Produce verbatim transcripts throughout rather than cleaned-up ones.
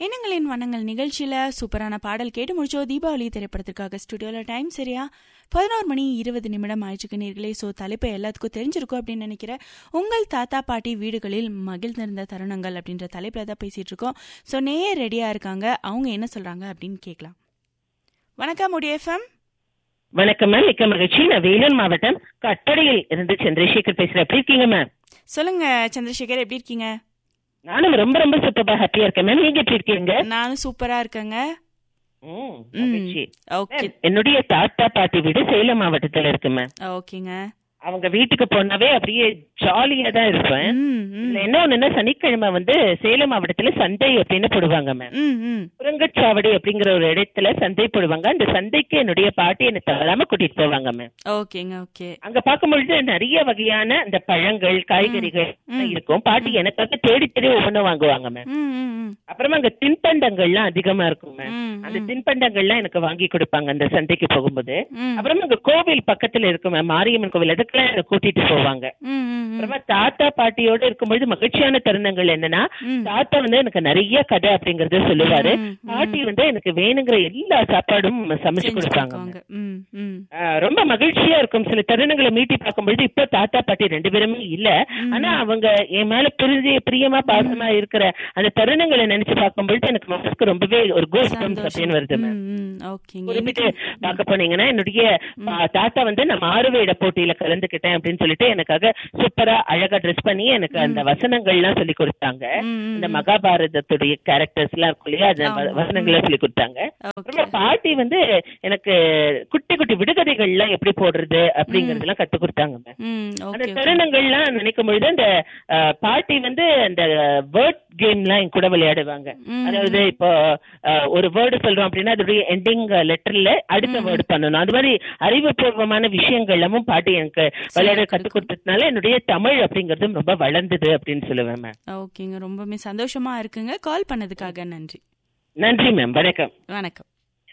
எண்ணங்களின் வண்ணங்கள் நிகழ்ச்சியில சூப்பரான பாடல் கேட்டு முடிச்சோம். தீபாவளி திரைப்படத்திற்காக ஸ்டுடியோல டைம் சரியா பதினோரு மணி இருபது நிமிடம் ஆயிடுச்சு நேர்களே. ஸோ தலைப்பை எல்லாத்துக்கும் தெரிஞ்சிருக்கும் அப்படின்னு நினைக்கிறேன். உங்கள் தாத்தா பாட்டி வீடுகளில் மகிழ்ந்திருந்த தருணங்கள் அப்படின்ற தலைப்பில் தான் பேசிட்டு இருக்கோம். ஸோ நேயே ரெடியா இருக்காங்க, அவங்க என்ன சொல்றாங்க அப்படின்னு கேட்கலாம். வணக்கம் உடைய எஃப்எம். வணக்கம் மேம், மிக்க மகிழ்ச்சி. நான் வேலூர் மாவட்டம் கட்டடையில் இருந்து சந்திரசேகர் பேசுறேன். எப்படி இருக்கீங்க மேம்? சொல்லுங்க சந்திரசேகர், எப்படி இருக்கீங்க? நானும் ரொம்ப ரொம்ப சூப்பரா ஹாப்பியா இருக்கேன் மேம். நீங்க எப்படி இருக்கீங்க? நானும் சூப்பரா இருக்கேங்க. என்னுடைய தாத்தா பாட்டி வீடு சேலம் மாவட்டத்துல இருக்கு மேம். ஓகேங்க. அவங்க வீட்டுக்கு போனாவே அப்படியே ஜாலியா தான் இருப்பேன். என்ன ஒண்ணுன்னா, சனிக்கிழமை வந்து சேலம் மாவட்டத்துல சந்தை அப்படின்னு போடுவாங்க மேம். புரங்கச்சாவடி அப்படிங்கிற ஒரு இடத்துல சந்தை போடுவாங்க. அந்த சந்தைக்கு என்னுடைய பாட்டி என்ன தவறாம கூட்டிட்டு போவாங்க மேம். ஓகேங்க. ஓகே. அங்க பார்க்கும்பொழுது நிறைய வகையான அந்த பழங்கள் காய்கறிகள் இருக்கும். பாட்டி எனக்காக தேடி தேடி ஒவ்வொன்றும் வாங்குவாங்க மேம். அப்புறமா அங்க தின்பண்டங்கள்லாம் அதிகமா இருக்கும் மேம். அந்த தின்பண்டங்கள்லாம் எனக்கு வாங்கி கொடுப்பாங்க அந்த சந்தைக்கு போகும்போது. அப்புறமா அங்க கோவில் பக்கத்துல இருக்கும் மேம், மாரியம்மன் கோவில். அதுக்கெல்லாம் என்ன கூட்டிட்டு போவாங்க. அப்புறமா தாத்தா பாட்டியோட இருக்கும்பொழுது மகிழ்ச்சியான தருணங்கள் என்னன்னா, தாத்தா வந்து எனக்கு நிறைய கதை அப்படிங்கறத சொல்லுவாரு. பாட்டி வந்து எனக்கு வேணுங்கிற எல்லா சாப்பாடும் சமைச்சு கொடுப்பாங்க. ரொம்ப மகிழ்ச்சியா இருக்கும். சில தருணங்களை மீட்டி பார்க்கும்பொழுது இப்ப தாத்தா பாட்டி ரெண்டு பேருமே இல்ல, ஆனா அவங்க என் மேல பிரிஞ்சு பிரியமா பாசமா இருக்கிற அந்த தருணங்களை நினைச்சு பார்க்கும்பொழுது எனக்கு மனசுக்கு ரொம்பவே ஒரு கோஸ்டம்ஸ் அப்படின்னு வருது. குறிப்பிட்டு பார்க்க போனீங்கன்னா, என்னுடைய தாத்தா வந்து நான் மாறுவேட போட்டியில கலந்துக்கிட்டேன் அப்படின்னு சொல்லிட்டு எனக்காக சூப்பரா அழகா ட்ரெஸ் பண்ணி எனக்கு அந்த வசனங்கள் எல்லாம் சொல்லி கொடுத்தாங்க. இந்த மகாபாரதத்துடைய கேரக்டர்ஸ் எல்லாம் இருக்கும் இல்லையா, அந்த வசனங்கள் சொல்லி கொடுத்தாங்க. பாட்டி வந்து எனக்கு குட்டி குட்டி விடுகதைகள் எல்லாம் எப்படி போடுறது அப்படிங்கறது எல்லாம் கத்து கொடுத்தாங்க. அந்த தருணங்கள் எல்லாம் நினைக்கும் பொழுது அந்த பாட்டி வந்து அந்த வேர்ட் கேம் எல்லாம் என் கூட விளையாடுவாங்க. அதாவது இப்போ ஒரு வேர்டு சொல்றோம் அப்படின்னா அதோடைய எண்டிங் லெட்டர்ல அடுத்த வேர்டு பண்ணணும். அது மாதிரி அறிவுபூர்வமான விஷயங்கள் எல்லாமும் பாட்டி எனக்கு விளையாட கத்து கொடுத்ததுனால என்னுடைய தமிழ் அப்படிங்கறது ரொம்ப வளர்ந்தது அப்படின்னு சொல்லுவேன் மேம். ஓகேங்க, ரொம்பவே சந்தோஷமா இருக்குங்க. கால் பண்ணதுக்காக நன்றி. நன்றி மேம். வணக்கம். வணக்கம்.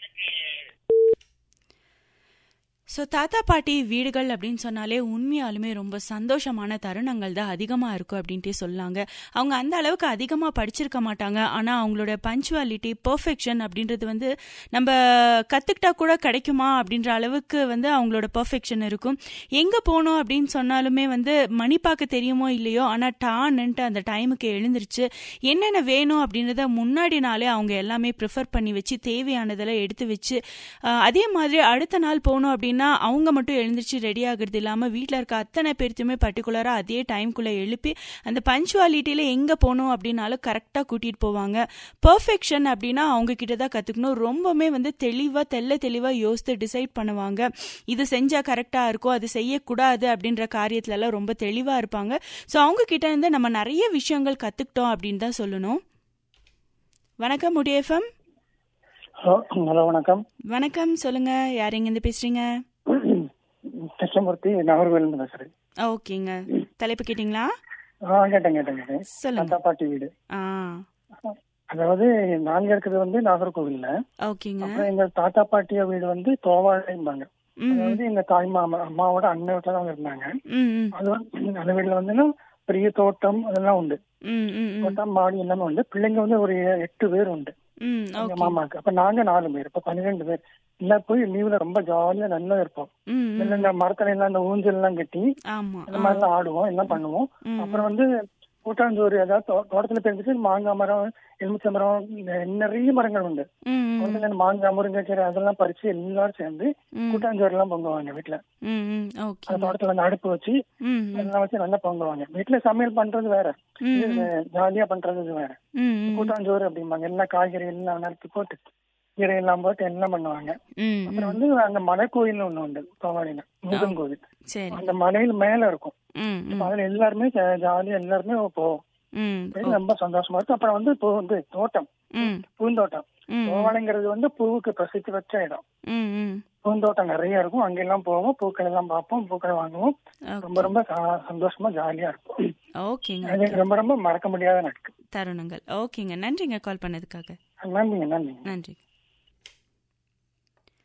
ஸோ தாத்தா பாட்டி வீடுகள் அப்படின்னு சொன்னாலே உண்மையாலுமே ரொம்ப சந்தோஷமான தருணங்கள் தான் அதிகமாக இருக்கும் அப்படின்ட்டே சொல்லாங்க. அவங்க அந்த அளவுக்கு அதிகமாக படிச்சிருக்க மாட்டாங்க, ஆனால் அவங்களோட பஞ்சுவாலிட்டி பர்ஃபெக்ஷன் அப்படின்றது வந்து நம்ம கற்றுக்கிட்டா கூட கிடைக்குமா அப்படின்ற அளவுக்கு வந்து அவங்களோட பர்ஃபெக்ஷன் இருக்கும். எங்கே போகணும் அப்படின்னு சொன்னாலுமே வந்து மணி பார்க்க தெரியுமோ இல்லையோ, ஆனால் டான்னுட்டு அந்த டைமுக்கு எழுந்திருச்சு என்னென்ன வேணும் அப்படின்றத முன்னாடி நாளே அவங்க எல்லாமே ப்ரிஃபர் பண்ணி வச்சு தேவையானதெல்லாம் எடுத்து வச்சு, அதே மாதிரி அடுத்த நாள் போகணும் அப்படின்னா அவங்க மட்டும் எழுந்திருச்சு ரெடி ஆகுறது இல்லாம வீட்டில் இருக்க அத்தனை பேர்த்துமே பர்டிகுலரா அதே டைம்குள்ள எழுப்பி அந்த பஞ்சுவாலிட்டியில எங்க போகணும் அப்படின்னாலும் கரெக்டா கூட்டிட்டு போவாங்க. பர்ஃபெக்ஷன் அப்படின்னா அவங்க கிட்டதான் கத்துக்கணும். ரொம்பவுமே வந்து தெளிவா தெல்ல தெளிவா யோசித்து டிசைட் பண்ணுவாங்க. இது செஞ்சா கரெக்டா இருக்கும், அது செய்யக்கூடாது அப்படின்ற காரியத்துல எல்லாம் ரொம்ப தெளிவா இருப்பாங்க. ஸோ அவங்க கிட்ட இருந்து நம்ம நிறைய விஷயங்கள் கத்துக்கிட்டோம் அப்படின்னு தான் சொல்லணும். வணக்கம் உடிஎஃப்எம். ஹலோ, வணக்கம். வணக்கம், சொல்லுங்க, யார் எங்க இருந்து பேசுறீங்க? கிருஷ்ணமூர்த்தி, நாகர்கோவில் பேசுறேன். ஓகேங்க, தலைப்பு கேட்டீங்களா? கேட்டேன் கேட்டேன் சொல்லுங்க. தாத்தா பாட்டி வீடு, அதாவது நாங்க இருக்கிறது வந்து நாகர்கோவில்ல. ஓகேங்க. அப்புறம் எங்க தாத்தா பாட்டிய வீடு வந்து தோவாழைம்பாங்க. அதாவது எங்க தாய் மாமா அம்மாவோட அண்ணன் வீட்டுல தான் இருந்தாங்க. அது வந்து அந்த வீட்டுல வந்து பெரிய தோட்டம் அதெல்லாம் உண்டு. தோட்டம் மாடி எல்லாமே உண்டு. பிள்ளைங்க வந்து ஒரு எட்டு பேர் உண்டு எங்க மாமாக்கு. அப்ப நாங்க நாலு பேர், இப்ப பன்னிரெண்டு பேர். எல்லாம் போய் லீவ்ல ரொம்ப ஜாலியா நல்லா இருப்போம். இந்த மரத்துல எல்லாம் இந்த ஊஞ்சல் எல்லாம் கட்டி அந்த மாதிரி எல்லாம் ஆடுவோம், எல்லாம் பண்ணுவோம். அப்புறம் வந்து கூட்டாஞ்சோறு, ஏதாவது தோட்டத்துல பெருந்துட்டு மாங்காய் மரம், எலுமிச்சை மரம், நிறைய மரங்கள் உண்டு. மாங்காய் முருங்கைக்கீரை அதெல்லாம் பறிச்சு எல்லாரும் சேர்ந்து கூட்டாஞ்சோறு எல்லாம் பொங்குவாங்க வீட்டுல. அந்த தோட்டத்துல வந்து அடுப்பு வச்சு எல்லாம் வச்சு நல்லா பொங்குவாங்க. வீட்டுல சமையல் பண்றது வேற, ஜாலியா பண்றது வேற. கூட்டாஞ்சோறு அப்படிம்பாங்க. எல்லா காய்கறி எல்லாம் நறுக்கி போட்டு கீரை எல்லாம் போட்டு எல்லாம் பண்ணுவாங்க. அப்புறம் வந்து அங்க மலை கோயில் ஒண்ணு உண்டு கோவாடியில, முருகன் கோவில். அந்த மலையில மேல இருக்கும். அதுல எல்லாருமே ஜாலியா எல்லாருமே போவோம். ரொம்ப சந்தோஷமா இருக்கும். அப்புறம் வந்து இப்போ வந்து தோட்டம், பூந்தோட்டம். கோவாலைங்கிறது வந்து பூவுக்கு பிரசித்தி வச்ச இடம். பூந்தோட்டம் நிறைய இருக்கும். அங்கெல்லாம் போவோம், பூக்கள் எல்லாம் பார்ப்போம், பூக்களை வாங்குவோம். ரொம்ப ரொம்ப சந்தோஷமா ஜாலியா இருக்கும். ரொம்ப ரொம்ப மறக்க முடியாத நாட்கள், தருணங்கள். ஓகேங்க, நன்றிங்க கால் பண்ணதுக்காக. நன்றிங்க. நன்றி நன்றி.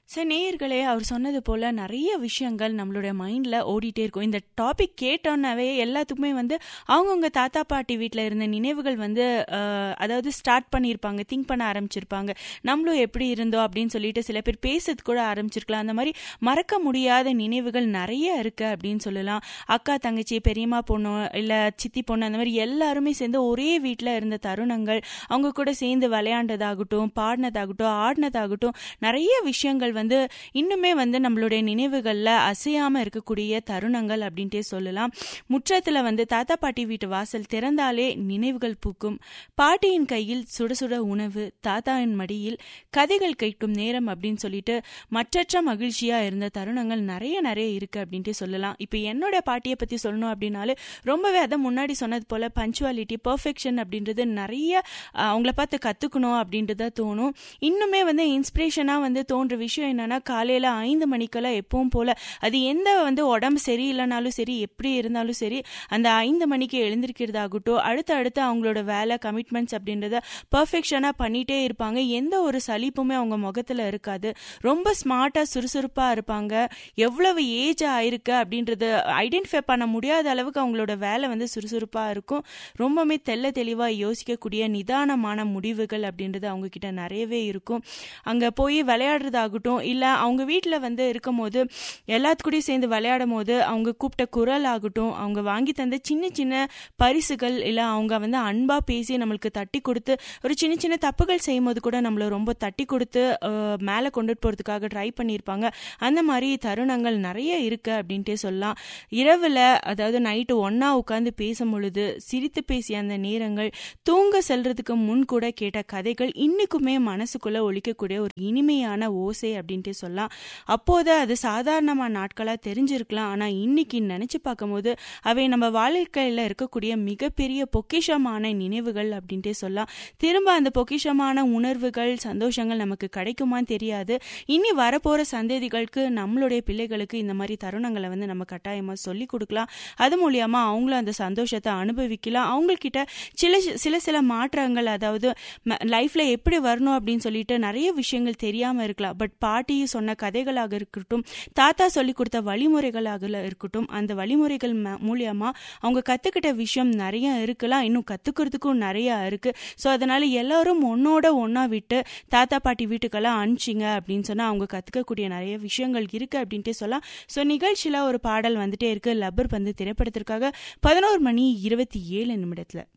சார் நேயர்களே, அவர் சொன்னது போல நிறைய விஷயங்கள் நம்மளுடைய மைண்ட்ல ஓடிட்டே இருக்கும். இந்த டாபிக் கேட்டோன்னாவே எல்லாத்துக்குமே வந்து அவங்கவுங்க தாத்தா பாட்டி வீட்டில் இருந்த நினைவுகள் வந்து அதாவது ஸ்டார்ட் பண்ணியிருப்பாங்க, திங்க் பண்ண ஆரம்பிச்சிருப்பாங்க. நம்மளும் எப்படி இருந்தோம் அப்படின்னு சொல்லிட்டு சில பேர் பேசுறது கூட ஆரம்பிச்சிருக்கலாம். அந்த மாதிரி மறக்க முடியாத நினைவுகள் நிறைய இருக்கு அப்படின்னு சொல்லலாம். அக்கா தங்கச்சி, பெரியம்மா பொண்ணு இல்லை சித்தி பொண்ணு, அந்த மாதிரி எல்லாருமே சேர்ந்து ஒரே வீட்டில் இருந்த தருணங்கள், அவங்க கூட சேர்ந்து விளையாண்டதாகட்டும், பாடினதாகட்டும், ஆடினதாகட்டும், நிறைய விஷயங்கள் வந்து இன்னுமே வந்து நம்மளுடைய நினைவுகள்ல அசையாம இருக்கக்கூடிய தருணங்கள் அப்படின்ட்டே சொல்லலாம். முற்றத்துல வந்து தாத்தா பாட்டி வீட்டு வாசல் திறந்தாலே நினைவுகள் பூக்கும். பாட்டியின் கையில் சுட சுட உணவு, தாத்தாவின் மடியில் கதைகள் கேட்கும் நேரம் அப்படின்னு சொல்லிட்டு மற்றற்ற மகிழ்ச்சியா இருந்த தருணங்கள் நிறைய நிறைய இருக்கு அப்படின்ட்டு சொல்லலாம். இப்ப என்னோட பாட்டியை பத்தி சொல்லணும் அப்படின்னாலே ரொம்பவே அதை முன்னாடி சொன்னது போல பஞ்சுவாலிட்டி, பெர்ஃபெக்ஷன் அப்படின்றது நிறைய அவங்கள பார்த்து கத்துக்கணும் அப்படின்றத தோணும். இன்னுமே வந்து இன்ஸ்பிரேஷனா வந்து தோன்ற விஷயம் என்னன்னா, காலையில ஐந்து மணிக்கெல்லாம் எப்பவும் போல, அது எந்த வந்து உடம்பு சரியில்லைனாலும் சரி, எப்படி இருந்தாலும் சரி, அந்த ஐந்து மணிக்கு எழுந்திருக்கிறதாகட்டும், அடுத்து அடுத்து அவங்களோட வேலை கமிட்மெண்ட்ஸ் அப்படின்றத பர்ஃபெக்ஷனா பண்ணிட்டே இருப்பாங்க. எந்த ஒரு சலிப்புமே அவங்க முகத்துல இருக்காது. ரொம்ப ஸ்மார்ட்டா சுறுசுறுப்பா இருப்பாங்க. எவ்வளவு ஏஜ் ஆயிருக்கு அப்படின்றது ஐடென்டிஃபை பண்ண முடியாத அளவுக்கு அவங்களோட வேலை வந்து சுறுசுறுப்பா இருக்கும். ரொம்பவே தெல்ல தெளிவா யோசிக்கக்கூடிய நிதானமான முடிவுகள் அப்படின்றது அவங்க கிட்ட நிறையவே இருக்கும். அங்க போய் விளையாடுறதாகட்டும், இல்ல அவங்க வீட்டுல வந்து இருக்கும் போது எல்லாத்துக்கூடயும் சேர்ந்து விளையாடும் போது அவங்க கூப்பிட்ட குரல் ஆகட்டும், அவங்க வாங்கி தந்த சின்ன சின்ன பரிசுகள், இல்ல அவங்க வந்து அன்பா பேசி நம்மளுக்கு தட்டி கொடுத்து, ஒரு சின்ன சின்ன தப்புகள் செய்யும் போது கூட நம்மள ரொம்ப தட்டி கொடுத்து மேல கொண்டு போறதுக்காக ட்ரை பண்ணியிருப்பாங்க. அந்த மாதிரி தருணங்கள் நிறைய இருக்கு அப்படின்ட்டே சொல்லலாம். இரவுல அதாவது நைட்டு ஒன்னா உட்காந்து பேசும் பொழுது சிரித்து பேசிய அந்த நேரங்கள், தூங்க செல்றதுக்கு முன் கூட கேட்ட கதைகள் இன்னைக்குமே மனசுக்குள்ள ஒலிக்கக்கூடிய ஒரு இனிமையான ஓசை அப்படின்ட்டு சொல்லலாம். அப்போது அது சாதாரணமான நாட்களா தெரிஞ்சிருக்கலாம். ஆனா இன்னைக்கு நினைச்சு பார்க்கும் போது அவை நம்ம வாழ்க்கையில இருக்கக்கூடிய மிகப்பெரிய பொக்கிஷமான நினைவுகள் அப்படின்ட்டே சொல்லலாம். திரும்ப அந்த பொக்கிஷமான உணர்வுகள், சந்தோஷங்கள் நமக்கு கிடைக்குமான்னு தெரியாது. இனி வரப்போற சந்ததிகளுக்கு, நம்மளுடைய பிள்ளைகளுக்கு இந்த மாதிரி தருணங்களை வந்து நம்ம கட்டாயமா சொல்லி கொடுக்கலாம். அது மூலியமா அவங்களும் அந்த சந்தோஷத்தை அனுபவிக்கலாம். அவங்கக்கிட்ட சில சில சில மாற்றங்கள், அதாவது லைஃப்ல எப்படி வரணும் அப்படின்னு சொல்லிட்டு நிறைய விஷயங்கள் தெரியாம இருக்கலாம். பட் பாட்டி சொன்ன கதைகளாக இருக்கட்டும், தாத்தா சொல்லி கொடுத்த வழிமுறைகளாக இருக்கட்டும், அந்த வழிமுறைகள் மூலியமா அவங்க கத்துக்கிட்ட விஷயம் நிறைய இருக்கலாம். இன்னும் கத்துக்கிறதுக்கும் நிறைய இருக்கு. ஸோ அதனால எல்லாரும் ஒன்னோட ஒன்னா விட்டு தாத்தா பாட்டி வீட்டுக்கெல்லாம் அனுப்பிச்சிங்க அப்படின்னு சொன்னா அவங்க கத்துக்கக்கூடிய நிறைய விஷயங்கள் இருக்கு அப்படின்ட்டு சொல்லலாம். ஸோ நிகழ்ச்சியில ஒரு பாடல் வந்துட்டே இருக்கு. லப்பர் பந்து திரைப்படத்திற்காக பதினோரு மணி இருபத்தி ஏழு நிமிடத்துல